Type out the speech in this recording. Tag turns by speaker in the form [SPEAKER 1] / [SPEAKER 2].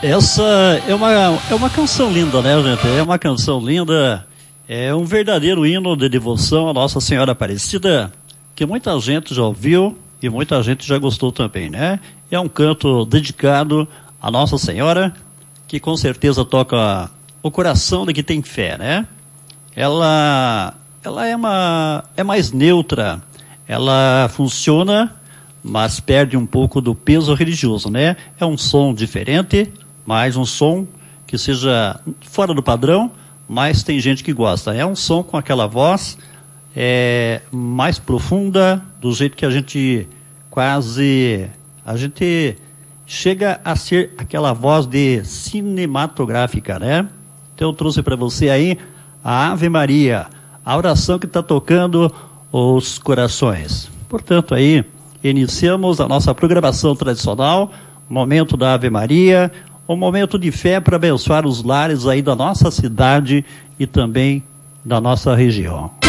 [SPEAKER 1] Essa é uma canção linda, né, gente? É uma canção linda, é um verdadeiro hino de devoção à Nossa Senhora Aparecida, que muita gente já ouviu e muita gente já gostou também, né? É um canto dedicado à Nossa Senhora, que com certeza toca o coração de quem tem fé, né? Ela é mais neutra, ela funciona, mas perde um pouco do peso religioso, né? É um som diferente, mas um som que seja fora do padrão, mas tem gente que gosta. É um som com aquela voz mais profunda, do jeito que a gente chega a ser aquela voz de cinematográfica, né? Então eu trouxe para você aí a Ave Maria, a oração que está tocando os corações. Portanto aí, iniciamos a nossa programação tradicional, momento da Ave Maria, um momento de fé para abençoar os lares aí da nossa cidade e também da nossa região.